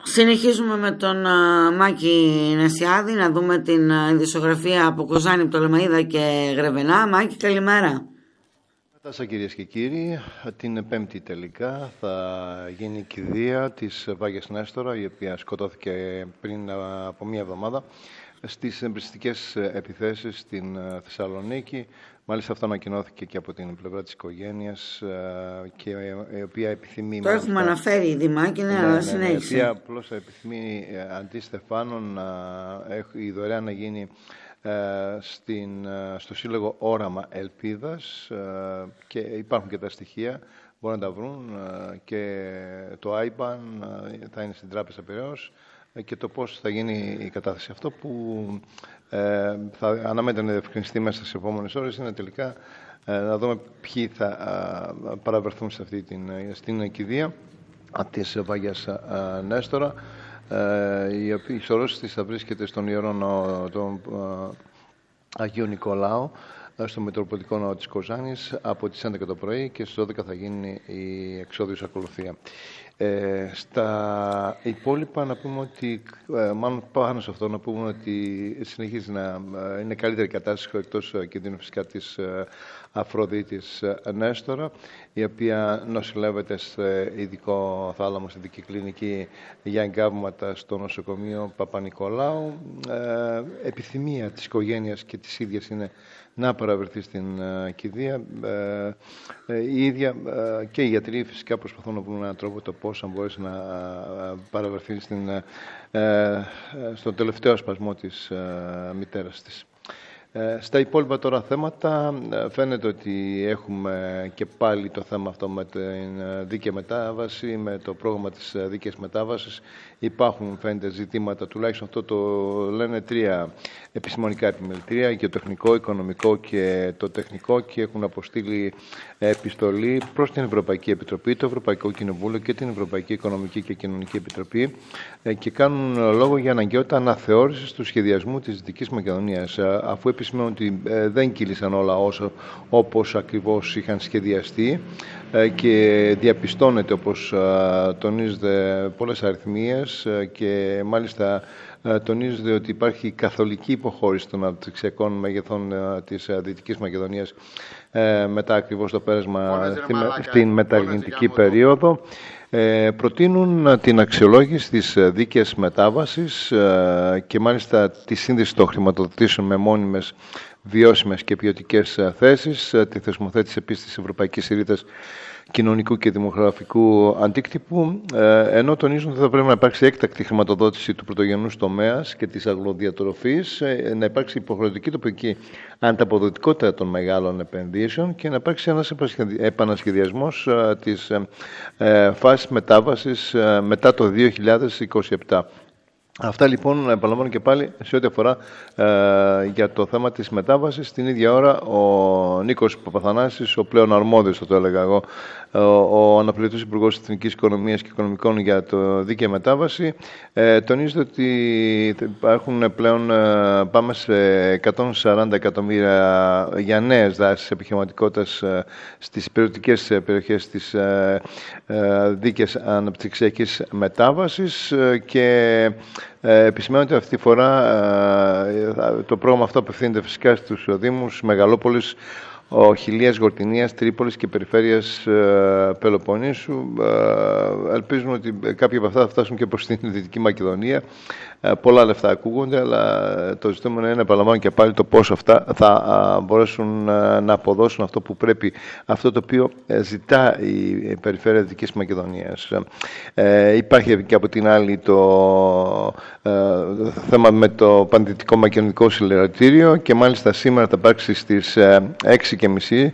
Συνεχίζουμε με τον Μάκη Νασιάδη να δούμε την ειδησιογραφία από Κοζάνη, Πτολεμαΐδα και Γρεβενά. Μάκη, καλημέρα. Σας κυρίες και κύριοι, την Πέμπτη τελικά θα γίνει η κηδεία της Βάγιας Νέστορα, η οποία σκοτώθηκε πριν από μία εβδομάδα στις εμπριστικές επιθέσεις στην Θεσσαλονίκη. Μάλιστα αυτό ανακοινώθηκε και από την πλευρά της οικογένειας και η οποία επιθυμεί... Το έχουμε αναφέρει ήδη, Μάκη, αλλά συνέχισε. Η οποία απλώς επιθυμεί αντί Στεφάνων η δωρεά να γίνει στο Σύλλογο Όραμα Ελπίδας και υπάρχουν και τα στοιχεία, μπορούν να τα βρουν και το IBAN θα είναι στην Τράπεζα Πειραιώς και το πώς θα γίνει η κατάθεση. Αυτό που θα αναμένεται να διευκρινιστεί μέσα στις επόμενες ώρες είναι τελικά να δούμε ποιοι θα παραβερθούν σε στην κηδεία της Βάγιας Νέστορα, η σωρός της θα βρίσκεται στον Ιερό Ναό του Αγίου Νικολάου, στο Μητροπολιτικό Ναό της Κοζάνης από τις 11 το πρωί και στις 12 θα γίνει η εξόδιος ακολουθία. Στα υπόλοιπα να πούμε ότι, μάλλον πάνω σε αυτό να πούμε ότι συνεχίζει να είναι καλύτερη κατάσταση εκτός κινδύνου φυσικά της Αφροδίτης Νέστορα, η οποία νοσηλεύεται σε ειδικό θάλαμο, στην ειδική κλινική για εγκάβματα στο νοσοκομείο Παπα-Νικολάου. Επιθυμία της οικογένειας και της ίδιας είναι να παραβρεθεί στην κηδεία. Η ίδια και οι γιατροί φυσικά προσπαθούν να βρουν έναν τρόπο το πώς αν μπορέσει να παραβρεθεί στον τελευταίο σπασμό της μητέρας της. Στα υπόλοιπα τώρα θέματα φαίνεται ότι έχουμε και πάλι το θέμα αυτό με την δίκαιη μετάβαση, με το πρόγραμμα της δίκαιης μετάβασης. Υπάρχουν φαίνεται ζητήματα, τουλάχιστον αυτό το λένε τρία επιστημονικά επιμελητήρια, και το τεχνικό, οικονομικό και το τεχνικό, και έχουν αποστείλει επιστολή προς την Ευρωπαϊκή Επιτροπή, το Ευρωπαϊκό Κοινοβούλιο και την Ευρωπαϊκή Οικονομική και Κοινωνική Επιτροπή και κάνουν λόγο για αναγκαιότητα αναθεώρησης του σχεδιασμού της Δυτικής Μακεδονίας, αφού επισημαίνουν ότι δεν κύλησαν όλα όπως ακριβώς είχαν σχεδιαστεί και διαπιστώνεται, όπως τονίζεται, πολλές αριθμίες και μάλιστα τονίζεται ότι υπάρχει καθολική υποχώρηση των αναπτυξιακών μεγεθών της Δυτικής Μακεδονίας μετά ακριβώς το πέρασμα στην μεταρρυθμιστική περίοδο. Προτείνουν την αξιολόγηση της δίκαιης μετάβασης και μάλιστα τη σύνδεση των χρηματοδοτήσεων με μόνιμες, βιώσιμες και ποιοτικές θέσεις, τη θεσμοθέτηση επίσης της Ευρωπαϊκής Ηρίδας κοινωνικού και δημογραφικού αντίκτυπου, ενώ τονίζουν ότι θα πρέπει να υπάρξει έκτακτη χρηματοδότηση του πρωτογενούς τομέας και της αγροδιατροφής, να υπάρξει υποχρεωτική τοπική ανταποδοτικότητα των μεγάλων επενδύσεων και να υπάρξει ένας επανασχεδιασμός της φάσης μετάβασης μετά το 2027. Αυτά λοιπόν επαναλαμβάνω και πάλι σε ό,τι αφορά για το θέμα της μετάβασης. Την ίδια ώρα ο Νίκος Παπαθανάσης, ο πλέον αρμόδιος, θα το έλεγα εγώ, ο αναπληρωτής Υπουργός Εθνικής Οικονομίας και Οικονομικών για το δίκαιη μετάβαση, τονίζεται ότι υπάρχουν πλέον, πάμε σε 140 εκατομμύρια για νέες δράσεις επιχειρηματικότητας στις υπηρετικές περιοχές της δίκαιης αναπτυξιακής μετάβασης και επισημαίνεται αυτή τη φορά το πρόγραμμα αυτό απευθύνεται φυσικά στους Δήμους Μεγαλόπολης, Χιλίας, Γορτινίας, Τρίπολης και Περιφέρειας Πελοποννήσου. Ελπίζουμε ότι κάποιοι από αυτά θα φτάσουν και προς την Δυτική Μακεδονία. Πολλά λεφτά ακούγονται, αλλά το ζητούμενο είναι, επαναλαμβάνω και πάλι, το πώς αυτά θα μπορέσουν να αποδώσουν αυτό που πρέπει, αυτό το οποίο ζητά η Περιφέρεια Δυτικής Μακεδονίας. Υπάρχει και από την άλλη το θέμα με το Πανδυτικό Μακεδονικό Συλλαλητήριο και μάλιστα σήμερα θα υπάρξει στις 6:30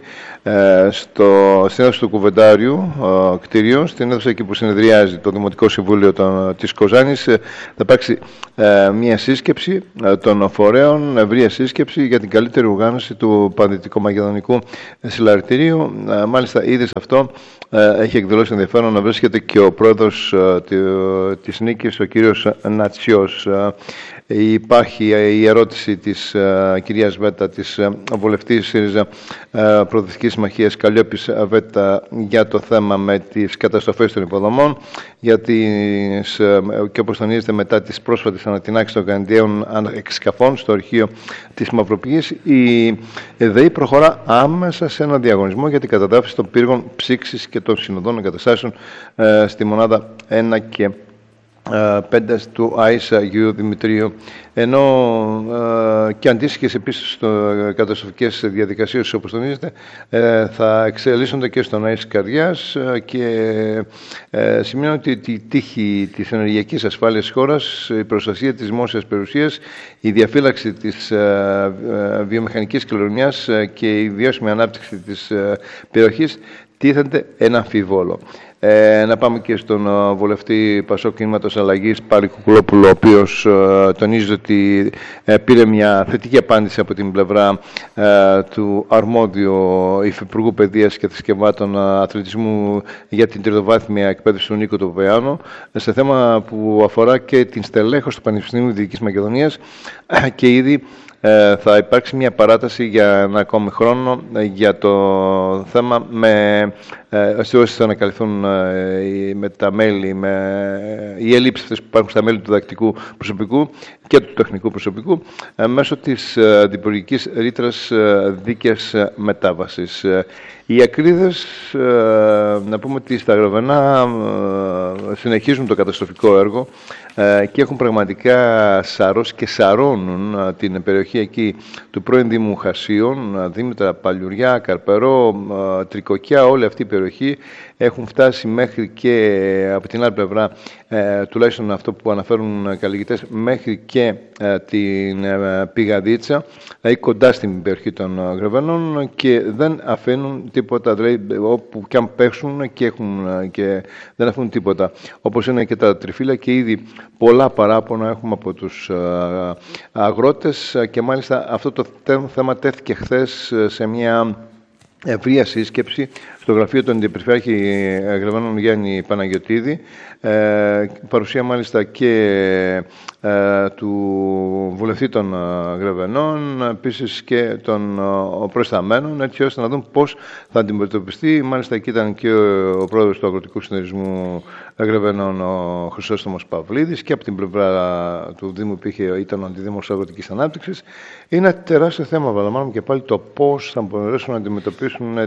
στην αίθουσα του Κουβεντάριου κτίριο, στην αίθουσα εκεί που συνεδριάζει το Δημοτικό Συμβούλιο της Κοζάνης, θα υπάρξει μια σύσκεψη των φορέων, ευρεία σύσκεψη για την καλύτερη οργάνωση του Πανδυτικομακεδονικού Συλλαλητηρίου. Μάλιστα ήδη σε αυτό έχει εκδηλώσει ενδιαφέρον να βρίσκεται και ο πρόεδρος της νίκης, ο κύριος Νατσιός. Υπάρχει η ερώτηση της κυρίας Βέτα, της βουλευτής ΣΥΡΙΖΑ Προοδευτικής Συμμαχίας Καλλιόπης Βέτα, για το θέμα με τις καταστροφές των υποδομών, και όπως τονίζεται μετά τις πρόσφατες ανατινάξεις των κανδιαίων εξκαφών στο αρχείο της Μαυροπηγής, η ΔΕΗ προχωρά άμεσα σε ένα διαγωνισμό για την καταδάφιση των πύργων ψήξης και των συνοδών εγκαταστάσεων στη μονάδα 1 και 5 του ΑΙΣ Αγίου Δημητρίου, ενώ και αντίστοιχες επίσης καταστροφικές διαδικασίες, όπως τονίζεται, θα εξελίσσονται και στον ΑΙΣ Καρδιάς, και σημαίνει ότι η τύχη της ενεργειακής ασφάλειας της χώρας, η προστασία της δημόσιας περιουσίας, η διαφύλαξη της βιομηχανικής κληρονομιάς και η βιώσιμη ανάπτυξη της περιοχής τίθενται ένα αμφιβόλο. Να πάμε και στον βουλευτή Πασόκ Κινήματος Αλλαγής, Πάλι Κουκουλόπουλο, ο οποίος τονίζει ότι πήρε μια θετική απάντηση από την πλευρά του αρμόδιου Υφυπουργού Παιδείας και Θρησκευμάτων Αθλητισμού για την τριτοβάθμια εκπαίδευση του Νίκο του Παπαϊάνου, σε θέμα που αφορά και την στελέχωση του Πανεπιστημίου Δυτικής Μακεδονίας, και ήδη θα υπάρξει μια παράταση για ένα ακόμη χρόνο για το θέμα όσοι θα ανακαλυφθούν με τα μέλη, οι ελλείψεις που υπάρχουν στα μέλη του διδακτικού προσωπικού και του τεχνικού προσωπικού, μέσω της διπουργικής ρήτρας δίκαιας μετάβασης. Οι ακρίδες, να πούμε ότι στα Γρεβενά συνεχίζουν το καταστροφικό έργο και έχουν πραγματικά σαρώσει και σαρώνουν την περιοχή εκεί του πρώην Δήμου Χασίων, Δήμητρα, Παλιουριά, Καρπερό, Τρικοκιά. Όλη αυτή η περιοχή έχουν φτάσει μέχρι και από την άλλη πλευρά, τουλάχιστον αυτό που αναφέρουν καλλιεργητές, μέχρι και την Πηγαδίτσα, δηλαδή κοντά στην περιοχή των Γρεβενών, και δεν αφήνουν τίποτα, δηλαδή όπου και αν παίξουν και δεν αφήνουν τίποτα. Όπως είναι και τα τριφύλια, και ήδη πολλά παράπονα έχουμε από τους αγρότες, και μάλιστα αυτό το θέμα τέθηκε χθες σε μια ευρεία σύσκεψη στο γραφείο του Αντιπεριφερειάρχη Γρεβενών Γιάννη Παναγιωτίδη, παρουσία μάλιστα και του βουλευτή των Γρεβενών, επίσης και των προϊσταμένων, έτσι ώστε να δουν πώς θα αντιμετωπιστεί. Μάλιστα εκεί ήταν και ο πρόεδρος του Αγροτικού Συνεταιρισμού Γρεβενών, ο Χρυσόστομος Παυλίδης, και από την πλευρά του Δήμου ήταν ο Αντιδήμος Αγροτικής Ανάπτυξης. Είναι ένα τεράστιο θέμα, παραλαμβάνουμε και πάλι, το πώς θα μπορέσουν να αντιμετωπίσουν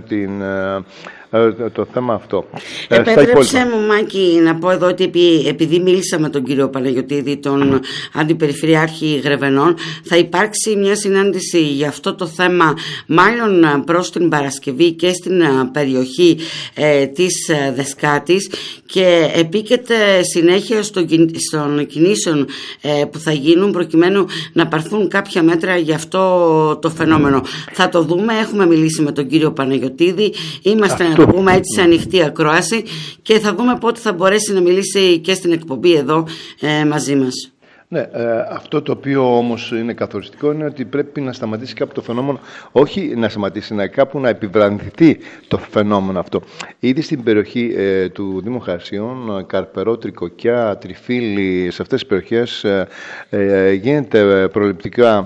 το θέμα αυτό. Επέτρεψέ μου, Μάκη, να πω εδώ ότι επειδή μίλησα με τον κύριο Παναγιωτίδη, τον Αντιπεριφερειάρχη Γρεβενών, θα υπάρξει μια συνάντηση για αυτό το θέμα, μάλλον προς την Παρασκευή, και στην περιοχή της Δεσκάτης, και επίκειται συνέχεια των κινήσεων που θα γίνουν προκειμένου να πάρθουν κάποια μέτρα για αυτό το φαινόμενο. Θα το δούμε, έχουμε μιλήσει με τον κύριο Παναγιωτίδη, είμαστε να το πούμε έτσι σε ανοιχτή ακρόαση, και θα δούμε πότε θα μπορέσει να μιλήσει και στην εκπομπή εδώ μαζί μας. Ναι, αυτό το οποίο όμως είναι καθοριστικό είναι ότι πρέπει να σταματήσει κάπου το φαινόμενο, όχι να σταματήσει, κάπου να επιβραδυνθεί το φαινόμενο αυτό. Ήδη στην περιοχή του Δήμου Χασίων, Καρπερό, Τρικοκιά, Τριφύλι, σε αυτές τις περιοχές γίνεται προληπτικά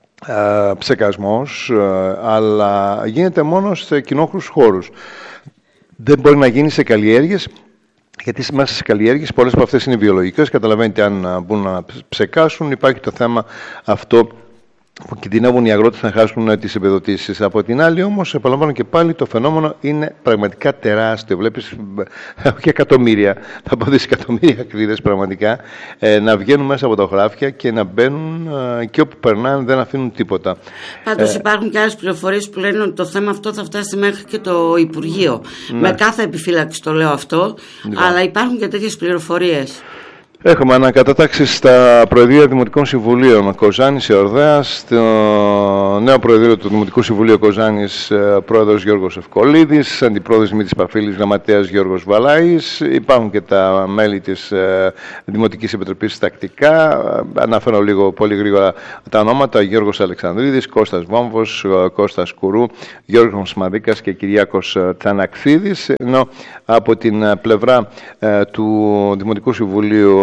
ψεκασμός, αλλά γίνεται μόνο σε κοινόχρους χώρους. Δεν μπορεί να γίνει σε καλλιέργειες, γιατί μέσα στις καλλιέργειες πολλές από αυτές είναι βιολογικές. Καταλαβαίνετε, αν μπορούν να ψεκάσουν, υπάρχει το θέμα αυτό που κινδυνεύουν οι αγρότες να χάσουν τις επιδοτήσεις. Από την άλλη όμως, επαναλαμβάνω και πάλι, το φαινόμενο είναι πραγματικά τεράστιο. Βλέπεις, όχι εκατομμύρια, θα πω δισεκατομμύρια ακρίδες πραγματικά, να βγαίνουν μέσα από τα χωράφια και να μπαίνουν, και όπου περνάνε δεν αφήνουν τίποτα. Πάντως υπάρχουν και άλλες πληροφορίες που λένε ότι το θέμα αυτό θα φτάσει μέχρι και το Υπουργείο. Ναι. Με κάθε επιφύλαξη το λέω αυτό, λοιπόν, αλλά υπάρχουν και τέτοιες πληροφορίες. Έχουμε ανακατατάξει στα Προεδρία Δημοτικών Συμβουλίων Κοζάνης, Εορδέας, στο νέο Προεδρείο του Δημοτικού Συμβουλίου Κοζάνης, πρόεδρος Γιώργος Ευκολίδης, αντιπρόεδρος Μήτης Παφίλης, γραμματέας Γιώργος Βαλάης. Υπάρχουν και τα μέλη της Δημοτικής Επιτροπής τακτικά. Αναφέρω λίγο πολύ γρήγορα τα ονόματα: Γιώργος Αλεξανδρίδης, Κώστας Βόμβος, Κώστας Κουρού, Γιώργος Μαδίκας και Κυριάκος Τσανακθίδης. Ενώ από την πλευρά του Δημοτικού Συμβουλίου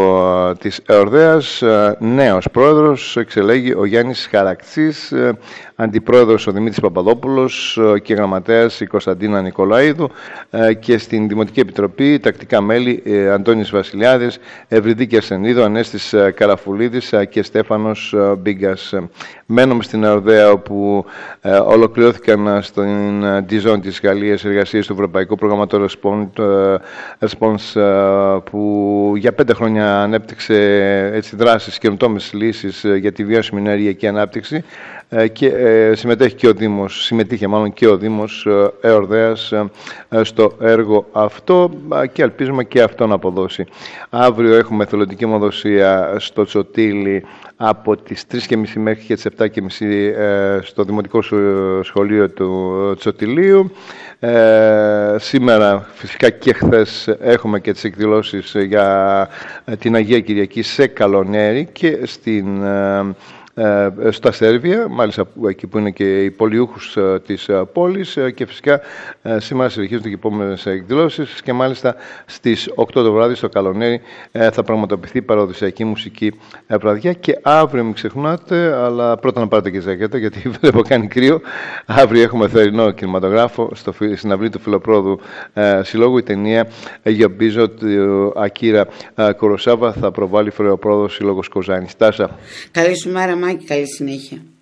της ΕΟΡΔΕΑΣ, νέος πρόεδρος εξελέγει ο Γιάννης Χαρακτσής, αντιπρόεδρος ο Δημήτρης Παπαδόπουλος και γραμματέας η Κωνσταντίνα Νικολαίδου, και στην Δημοτική Επιτροπή τακτικά μέλη Αντώνης Βασιλιάδης, Ευρυδίκη Αρσενίδου, Ανέστης Καραφουλίδης και Στέφανος Μπίγκας. Μένουμε στην ΕΟΡΔΕΑ, όπου ολοκληρώθηκαν στην Dijon της Γαλλίας εργασίες του Ευρωπαϊκού Προγραμματός Response, που για 5 χρόνια ανέπτυξε δράσεις και καινοτόμες λύσεις για τη βιώσιμη ενεργειακή ανάπτυξη, και συμμετείχε και ο Δήμος ΕΟΡΔΕΑΣ στο έργο αυτό, και ελπίζουμε και αυτό να αποδώσει. Αύριο έχουμε εθελοντική αιμοδοσία στο Τσοτήλι από τις 3.30 μέχρι και τις 7.30 στο Δημοτικό Σχολείο του Τσοτηλίου. Σήμερα φυσικά και χθες έχουμε και τις εκδηλώσεις για την Αγία Κυριακή σε Καλονέρι και στα Σέρβια, μάλιστα εκεί που είναι και οι πολιούχους της πόλης, και φυσικά σήμερα συνεχίζονται και οι επόμενες εκδηλώσεις, και μάλιστα στις 8 το βράδυ στο Καλονέρι θα πραγματοποιηθεί παραδοσιακή μουσική βραδιά. Και αύριο μην ξεχνάτε, αλλά πρώτα να πάρετε και ζακέτα, γιατί βλέπω κάνει κρύο. Αύριο έχουμε θερινό κινηματογράφο στην αυλή του Φιλοπρόδου Συλλόγου. Η ταινία Γιομπίζο του Ακίρα Κοροσάβα θα προβάλλει φορεοπρόοδο Σύλλογος Κοζάνης. Τάσα. Καλή σου μέρα, Μάκη, καλή συνέχεια.